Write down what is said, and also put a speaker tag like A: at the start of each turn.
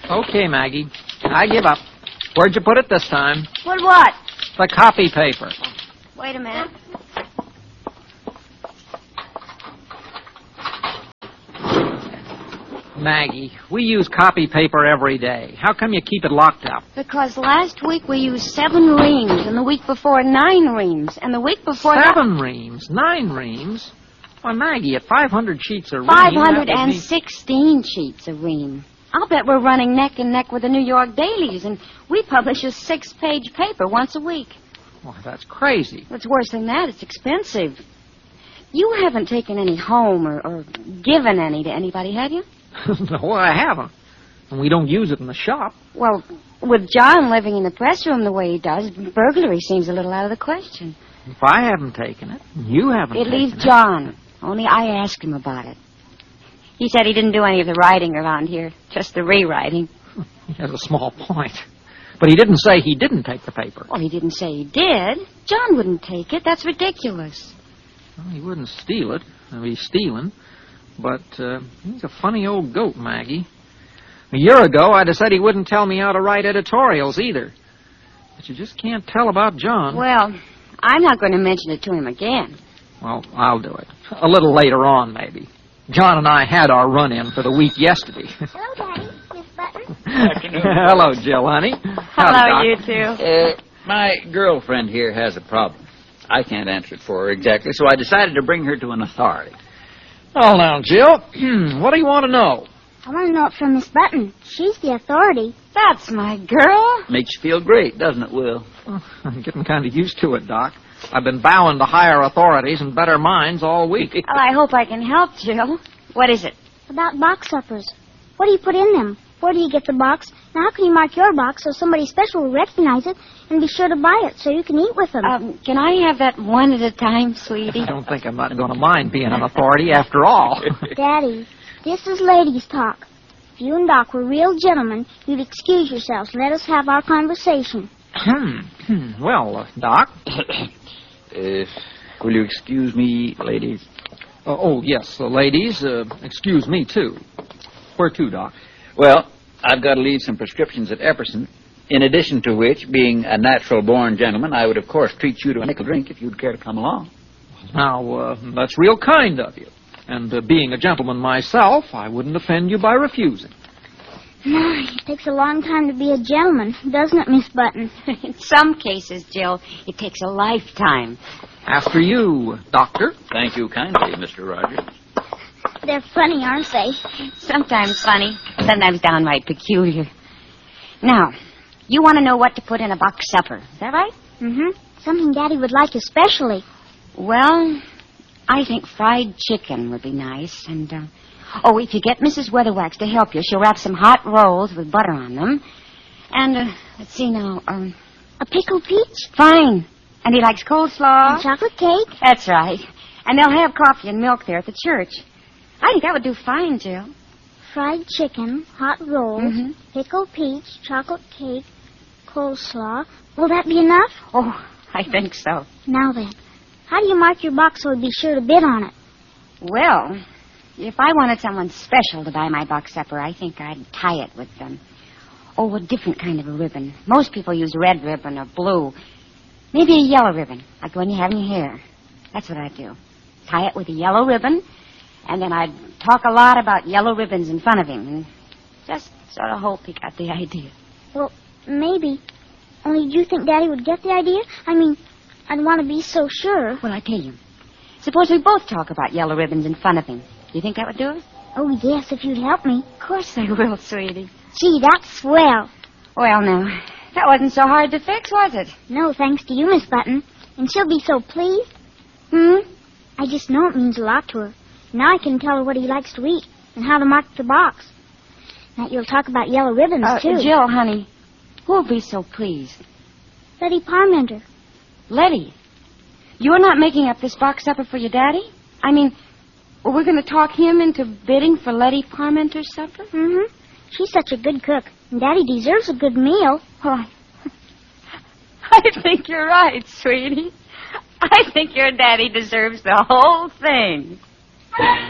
A: Okay, Maggie. I give up. Where'd you put it this time?
B: Put what?
A: The copy paper.
B: Wait a minute.
A: Maggie, we use copy paper every day. How come you keep it locked up?
B: Because last week we used 7 reams, and the week before 9 reams, and the week before
A: 7 reams? 9 reams? Why, Maggie, at 500 sheets a ream...
B: 516 sheets a ream. I'll bet we're running neck and neck with the New York dailies, and we publish a 6-page paper once a week.
A: Why, that's crazy.
B: What's worse than that, it's expensive. You haven't taken any home or given any to anybody, have you?
A: No, I haven't. And we don't use it in the shop.
B: Well, with John living in the press room the way he does, burglary seems a little out of the question.
A: If I haven't taken it, you haven't taken it.
B: It leaves John. Only I asked him about it. He said he didn't do any of the writing around here, just the rewriting.
A: He has a small point. But he didn't say he didn't take the paper.
B: Well, he didn't say he did. John wouldn't take it. That's ridiculous.
A: Well, he wouldn't steal it. He's stealing. But he's a funny old goat, Maggie. A year ago, I'd have said he wouldn't tell me how to write editorials either. But you just can't tell about John.
B: Well, I'm not going to mention it to him again.
A: Well, I'll do it. A little later on, maybe. John and I had our run-in for the week yesterday.
C: Hello, Daddy. Miss Button.
D: Afternoon.
A: Hello, Jill, honey.
B: Hello, you two.
D: My girlfriend here has a problem. I can't answer it for her exactly, so I decided to bring her to an authority.
A: Oh, now, Jill, what do you want to know?
C: I want to know it from Miss Button. She's the authority.
B: That's my girl.
D: Makes you feel great, doesn't it, Will?
A: I'm getting kind of used to it, Doc. I've been bowing to higher authorities and better minds all week.
B: Well, I hope I can help, Jill. What is it?
C: About box suppers. What do you put in them? Where do you get the box? Now, how can you mark your box so somebody special will recognize it and be sure to buy it so you can eat with them?
B: Can I have that one at a time, sweetie?
A: I don't think I'm not going to mind being an authority after all.
C: Daddy, this is ladies' talk. If you and Doc were real gentlemen, you'd excuse yourselves. Let us have our conversation.
A: Well, Doc.
D: Will you excuse me, ladies?
A: Yes, ladies. Excuse me, too. Where to, Doc?
D: Well, I've got to leave some prescriptions at Epperson. In addition to which, being a natural-born gentleman, I would, of course, treat you to a nickel drink if you'd care to come along.
A: Now, that's real kind of you. And being a gentleman myself, I wouldn't offend you by refusing.
C: It takes a long time to be a gentleman, doesn't it, Miss Button?
B: In some cases, Jill, it takes a lifetime.
A: After you, Doctor.
D: Thank you kindly, Mr. Rogers.
C: They're funny, aren't they?
B: Sometimes funny, sometimes downright peculiar. Now, you want to know what to put in a box supper. Is that right?
C: Mm-hmm. Something Daddy would like especially.
B: Well, I think fried chicken would be nice. And, if you get Mrs. Weatherwax to help you, she'll wrap some hot rolls with butter on them. And, let's see now,
C: A pickled peach?
B: Fine. And he likes coleslaw.
C: And chocolate cake?
B: That's right. And they'll have coffee and milk there at the church. I think that would do fine, Jill.
C: Fried chicken, hot rolls, pickled peach, chocolate cake, coleslaw. Will that be enough?
B: Oh, I think so.
C: Now then, how do you mark your box so we'd be sure to bid on it?
B: Well, if I wanted someone special to buy my box supper, I think I'd tie it with a different kind of a ribbon. Most people use red ribbon or blue. Maybe a yellow ribbon, like the one you have in your hair. That's what I'd do. Tie it with a yellow ribbon, and then I'd talk a lot about yellow ribbons in front of him, and just sort of hope he got the idea.
C: Well, maybe. Only do you think Daddy would get the idea? I mean, I'd want to be so sure.
B: Well, I tell you. Suppose we both talk about yellow ribbons in front of him. Do you think that would do it?
C: Oh, yes, if you'd help me.
B: Of course I will, sweetie.
C: Gee, that's swell.
B: Well, now, that wasn't so hard to fix, was it?
C: No, thanks to you, Miss Button. And she'll be so pleased. I just know it means a lot to her. Now I can tell her what he likes to eat and how to mark the box. Now you'll talk about yellow ribbons, too.
B: Jill, honey, who'll be so pleased?
C: Letty Parmenter.
B: Letty? You're not making up this box supper for your daddy? I mean, we're going to talk him into bidding for Letty Parmenter's supper?
C: Mm-hmm. She's such a good cook, and Daddy deserves a good meal.
B: Oh, I think you're right, sweetie. I think your daddy deserves the whole thing.